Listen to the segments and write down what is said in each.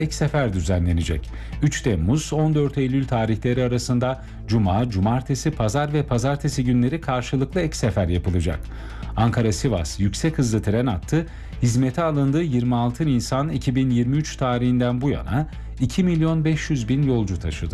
ek sefer düzenlenecek. 3 Temmuz-14 Eylül tarihleri arasında Cuma, Cumartesi, Pazar ve Pazartesi günleri karşılıklı ek sefer yapılacak. Ankara-Sivas yüksek hızlı tren hattı hizmete alındığı 26 Nisan 2023 tarihinden bu yana 2.500.000 yolcu taşıdı.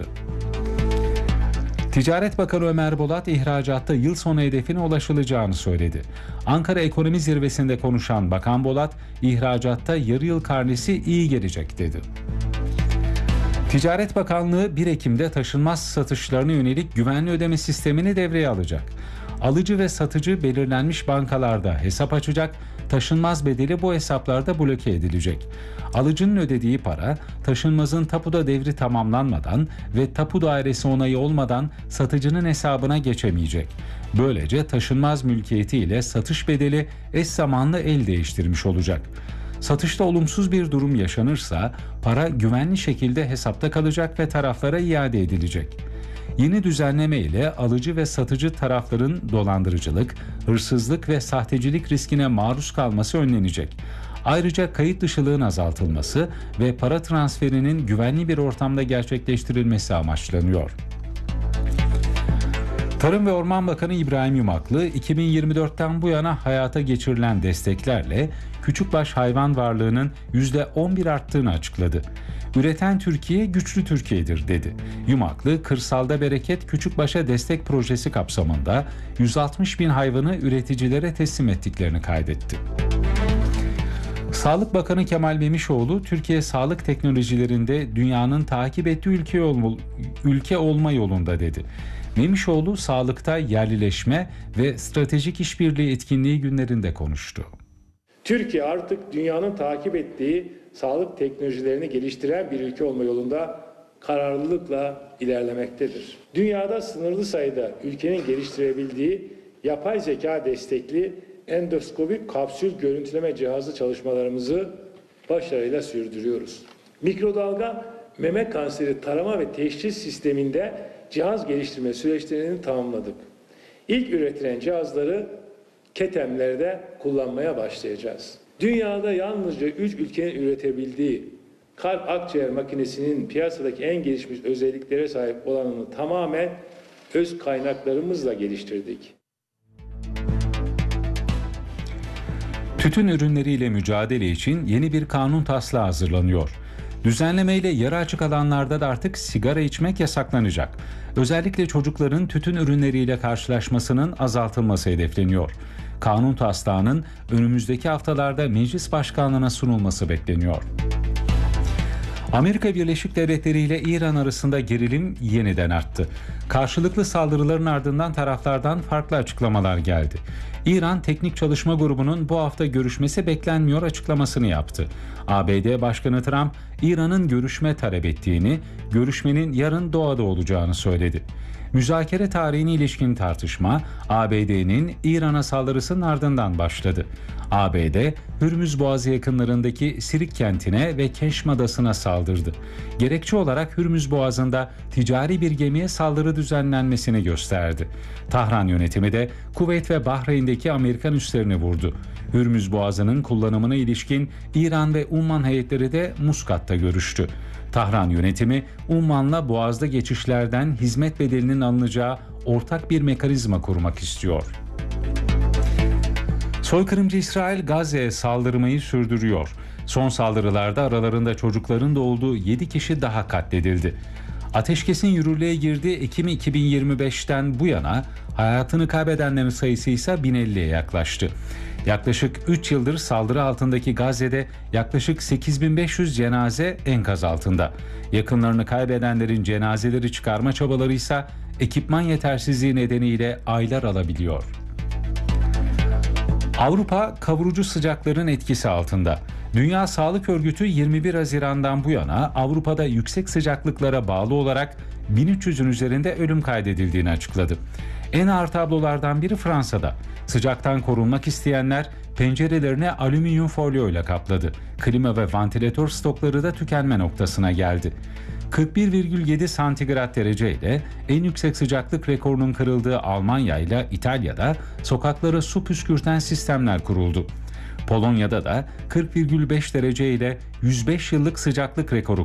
Ticaret Bakanı Ömer Bolat ihracatta yıl sonu hedefine ulaşılacağını söyledi. Ankara Ekonomi Zirvesi'nde konuşan Bakan Bolat, ihracatta yarı yıl karnesi iyi gelecek dedi. Ticaret Bakanlığı 1 Ekim'de taşınmaz satışlarına yönelik güvenli ödeme sistemini devreye alacak. Alıcı ve satıcı belirlenmiş bankalarda hesap açacak, taşınmaz bedeli bu hesaplarda bloke edilecek. Alıcının ödediği para, taşınmazın tapuda devri tamamlanmadan ve tapu dairesi onayı olmadan satıcının hesabına geçemeyecek. Böylece taşınmaz mülkiyeti ile satış bedeli eş zamanlı el değiştirmiş olacak. Satışta olumsuz bir durum yaşanırsa para güvenli şekilde hesapta kalacak ve taraflara iade edilecek. Yeni düzenleme ile alıcı ve satıcı tarafların dolandırıcılık, hırsızlık ve sahtecilik riskine maruz kalması önlenecek. Ayrıca kayıt dışılığın azaltılması ve para transferinin güvenli bir ortamda gerçekleştirilmesi amaçlanıyor. Tarım ve Orman Bakanı İbrahim Yumaklı, 2024'ten bu yana hayata geçirilen desteklerle küçükbaş hayvan varlığının %11 arttığını açıkladı. Üreten Türkiye güçlü Türkiye'dir dedi. Yumaklı, Kırsalda Bereket Küçükbaş'a Destek Projesi kapsamında 160.000 hayvanı üreticilere teslim ettiklerini kaydetti. Sağlık Bakanı Kemal Memişoğlu, Türkiye sağlık teknolojilerinde dünyanın takip ettiği ülke olma yolunda dedi. Memişoğlu, sağlıkta yerlileşme ve stratejik işbirliği etkinliği günlerinde konuştu. Türkiye artık dünyanın takip ettiği sağlık teknolojilerini geliştiren bir ülke olma yolunda kararlılıkla ilerlemektedir. Dünyada sınırlı sayıda ülkenin geliştirebildiği yapay zeka destekli endoskopik kapsül görüntüleme cihazı çalışmalarımızı başarıyla sürdürüyoruz. Mikrodalga meme kanseri tarama ve teşhis sisteminde cihaz geliştirme süreçlerini tamamladık. İlk üretilen cihazları KETEM'lerde kullanmaya başlayacağız. Dünyada yalnızca 3 ülkenin üretebildiği kalp akciğer makinesinin piyasadaki en gelişmiş özelliklere sahip olanını tamamen öz kaynaklarımızla geliştirdik. Tütün ürünleriyle mücadele için yeni bir kanun taslağı hazırlanıyor. Düzenlemeyle yarı açık alanlarda da artık sigara içmek yasaklanacak. Özellikle çocukların tütün ürünleriyle karşılaşmasının azaltılması hedefleniyor. Kanun taslağının önümüzdeki haftalarda meclis başkanlığına sunulması bekleniyor. Amerika Birleşik Devletleri ile İran arasında gerilim yeniden arttı. Karşılıklı saldırıların ardından taraflardan farklı açıklamalar geldi. İran Teknik Çalışma Grubu'nun bu hafta görüşmesi beklenmiyor açıklamasını yaptı. ABD Başkanı Trump, İran'ın görüşme talep ettiğini, görüşmenin yarın Doha'da olacağını söyledi. Müzakere tarihine ilişkin tartışma ABD'nin İran'a saldırısının ardından başladı. ABD, Hürmüz Boğazı yakınlarındaki Sirik kentine ve Keşm Adası'na saldırdı. Gerekçe olarak Hürmüz Boğazı'nda ticari bir gemiye saldırı düzenlenmesini gösterdi. Tahran yönetimi de Kuveyt ve Bahreyn'deki Amerikan üslerini vurdu. Hürmüz Boğazı'nın kullanımına ilişkin İran ve Umman heyetleri de Muskat'ta görüştü. Tahran yönetimi, Umman'la Boğaz'da geçişlerden hizmet bedelinin alınacağı ortak bir mekanizma kurmak istiyor. Soykırımcı İsrail Gazze'ye saldırmayı sürdürüyor. Son saldırılarda aralarında çocukların da olduğu 7 kişi daha katledildi. Ateşkesin yürürlüğe girdiği Ekim 2025'ten bu yana hayatını kaybedenlerin sayısı ise 1050'ye yaklaştı. Yaklaşık 3 yıldır saldırı altındaki Gazze'de yaklaşık 8500 cenaze enkaz altında. Yakınlarını kaybedenlerin cenazeleri çıkarma çabaları ise ekipman yetersizliği nedeniyle aylar alabiliyor. Avrupa kavurucu sıcakların etkisi altında. Dünya Sağlık Örgütü 21 Haziran'dan bu yana Avrupa'da yüksek sıcaklıklara bağlı olarak 1300'ün üzerinde ölüm kaydedildiğini açıkladı. En ağır tablolardan biri Fransa'da. Sıcaktan korunmak isteyenler pencerelerini alüminyum folyo ile kapladı. Klima ve vantilatör stokları da tükenme noktasına geldi. 41,7 santigrat derece ile en yüksek sıcaklık rekorunun kırıldığı Almanya ile İtalya'da sokaklara su püskürten sistemler kuruldu. Polonya'da da 40,5 derece ile 105 yıllık sıcaklık rekoru